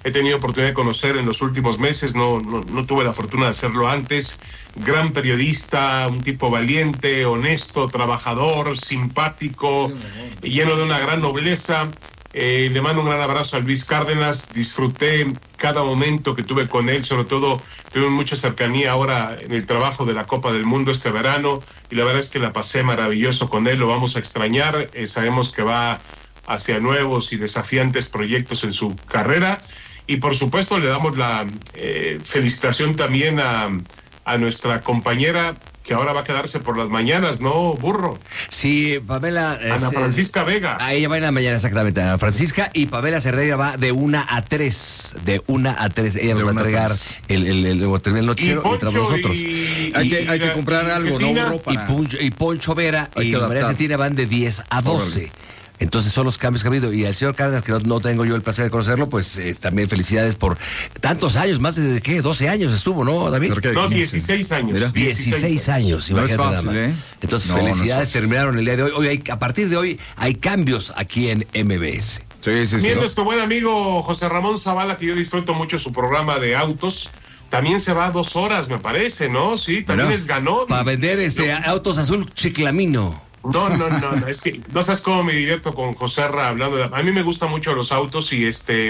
he tenido oportunidad de conocer en los últimos meses, no tuve la fortuna de hacerlo antes. Gran periodista, un tipo valiente, honesto, trabajador, simpático, lleno de una gran nobleza. Le mando un gran abrazo a Luis Cárdenas. Disfruté cada momento que tuve con él, sobre todo tuve mucha cercanía ahora en el trabajo de la Copa del Mundo este verano, y la verdad es que la pasé maravilloso con él. Lo vamos a extrañar, sabemos que va hacia nuevos y desafiantes proyectos en su carrera, y por supuesto le damos la felicitación también a nuestra compañera, que ahora va a quedarse por las mañanas, ¿no, Burro? Sí, Pamela... Ana Francisca Vega. Ella va en la mañana, exactamente, Ana Francisca, y Pamela Cerdeira va de 1 a 3. De 1 a 3. Ella nos va a entregar el noticiero y tras nosotros. Hay que comprar algo, ¿no, Burro? Y Poncho Vera y María Cetina van de 10 a 12. Órale. Entonces son los cambios que ha habido. Y al señor Cárdenas, que no tengo yo el placer de conocerlo, pues también felicidades por tantos años, más de, ¿qué? 12 años estuvo, ¿no, David? No, 16 años. Mira. 16 años, imagínate nada más. Entonces, felicidades, terminaron el día de hoy. A partir de hoy hay cambios aquí en MBS. También nuestro buen amigo José Ramón Zavala, que yo disfruto mucho su programa de autos, también se va 2 horas, me parece, ¿no? Sí, también les ganó. Para vender autos azul Chiclamino. No, es que no sabes cómo me divierto con José Ra hablando a mí me gustan mucho los autos y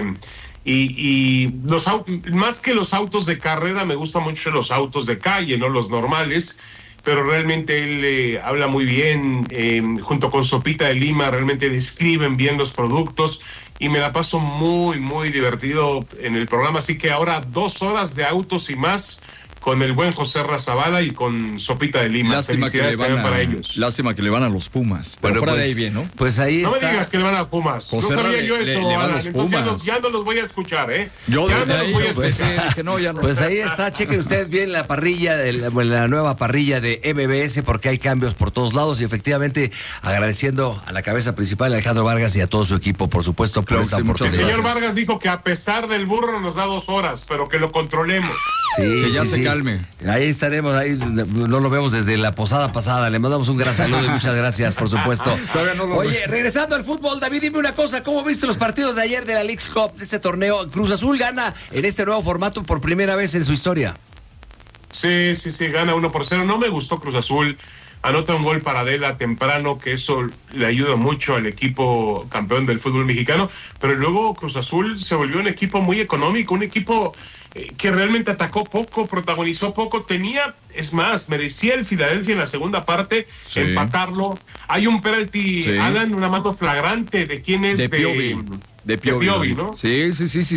los más que los autos de carrera, me gustan mucho los autos de calle, no los normales, pero realmente él habla muy bien, junto con Sopita de Lima, realmente describen bien los productos y me la paso muy, muy divertido en el programa, así que ahora 2 horas de autos y más con el buen José Zavala y con Sopita de Lima. Lástima que le van para ellos. Lástima que le van a los Pumas. Pero fuera pues, de ahí bien, ¿no? Pues ahí no está. me digas que le van a Pumas. José no sabía yo esto, le van a los Pumas. Ya no los voy a escuchar, ¿eh? Yo ya no los voy a escuchar. Dije, no, ya no. Pues ahí está, chequen usted bien la parrilla, la nueva parrilla de MBS, porque hay cambios por todos lados y efectivamente agradeciendo a la cabeza principal, Alejandro Vargas, y a todo su equipo, por supuesto, por esta oportunidad. El señor Vargas dijo que a pesar del burro nos da 2 horas, pero que lo controlemos. Sí, que ya se calme. Ahí estaremos, ahí no lo vemos desde la posada pasada. Le mandamos un gran saludo y muchas gracias, por supuesto. Oye, regresando al fútbol, David, dime una cosa, ¿cómo viste los partidos de ayer de la Leagues Cup, de este torneo? Cruz Azul gana en este nuevo formato por primera vez en su historia. Sí, gana 1-0. No me gustó Cruz Azul. Anota un gol para Adela temprano, que eso le ayuda mucho al equipo campeón del fútbol mexicano, pero luego Cruz Azul se volvió un equipo muy económico, un equipo que realmente atacó poco, protagonizó poco, merecía el Philadelphia en la segunda parte empatarlo. Hay un penalti, Alan, una mano flagrante, ¿de quién es? De Piovi. De Piovi, ¿no? Sí.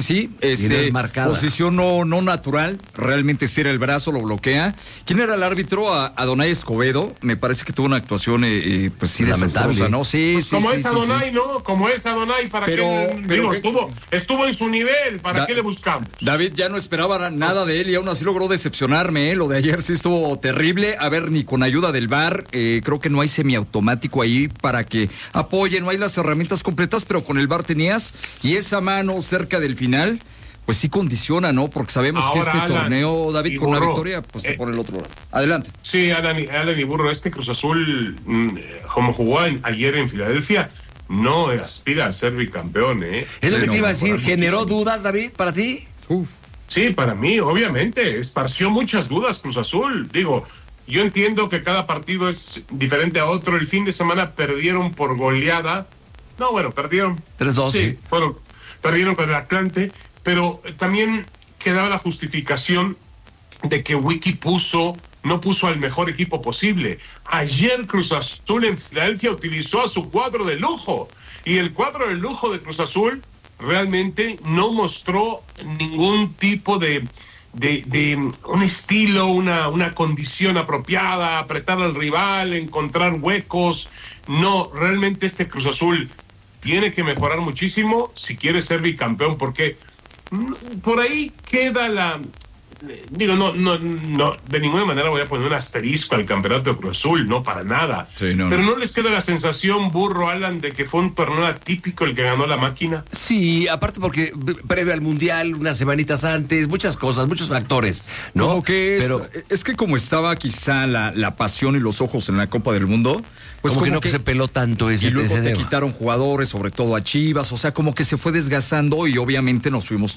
Posición no natural, realmente estira el brazo, lo bloquea. ¿Quién era el árbitro? Adonai Escobedo, me parece que tuvo una actuación pues sí lamentable, ¿no? Como es Adonai, ¿no? Como es Adonai, ¿para qué? Estuvo en su nivel, ¿para qué le buscamos? David, ya no esperaba nada de él y aún así logró decepcionarme, Lo de ayer sí estuvo terrible. A ver, ni con ayuda del VAR, creo que no hay semiautomático ahí para que apoye, no hay las herramientas completas, pero con el VAR tenías. Y esa mano cerca del final, pues sí condiciona, ¿no? Porque sabemos ahora, que este torneo, David, con una victoria, pues te pone el otro lado. Adelante. Sí, Alan y Burro, Cruz Azul, como jugó ayer en Filadelfia, no aspira a ser bicampeón, ¿eh? Es lo que te iba a decir, ¿generó dudas, David, para ti? Sí, para mí, obviamente, esparció muchas dudas Cruz Azul. Digo, yo entiendo que cada partido es diferente a otro. El fin de semana perdieron por goleada. No, bueno, perdieron 3-2. Sí, perdieron con el Atlante, pero también quedaba la justificación de que Wiki no puso al mejor equipo posible. Ayer Cruz Azul en Filadelfia utilizó a su cuadro de lujo, y el cuadro de lujo de Cruz Azul realmente no mostró ningún tipo de un estilo, una condición apropiada, apretar al rival, encontrar huecos. No, realmente Cruz Azul tiene que mejorar muchísimo si quiere ser bicampeón, porque por ahí queda digo, no, de ninguna manera voy a poner un asterisco al campeonato de Cruz Azul, no, para nada. Sí, pero no les queda la sensación, Burro, Alan, de que fue un torneo atípico el que ganó la máquina. Sí, aparte porque previo al Mundial, unas semanitas antes, muchas cosas, muchos factores, ¿no? Como que es que como estaba quizá la pasión y los ojos en la Copa del Mundo, pues como que se peló tanto ese. Y luego te quitaron jugadores, sobre todo a Chivas, o sea, como que se fue desgastando y obviamente nos fuimos